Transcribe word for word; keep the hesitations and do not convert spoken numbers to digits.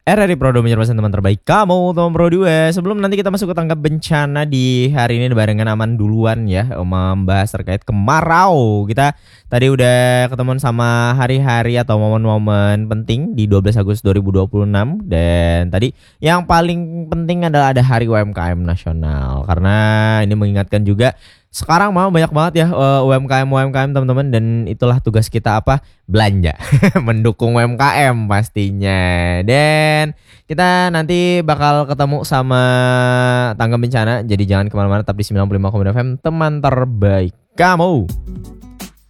R R I Prodo menyuarakan teman terbaik kamu, teman Pro dua. Sebelum nanti kita masuk ke tanggap bencana di hari ini barengan Aman duluan ya, membahas terkait kemarau. Kita tadi udah ketemuan sama hari-hari atau momen-momen penting di dua belas Agustus dua ribu dua puluh enam. Dan tadi yang paling penting adalah ada Hari U M K M Nasional. Karena ini mengingatkan juga sekarang mau banyak banget ya uh, U M K M U M K M teman-teman, dan itulah tugas kita apa? Belanja. Mendukung U M K M pastinya. Dan kita nanti bakal ketemu sama Tangga Bencana. Jadi jangan kemana-mana, tetap di sembilan puluh lima koma dua F M, teman terbaik kamu.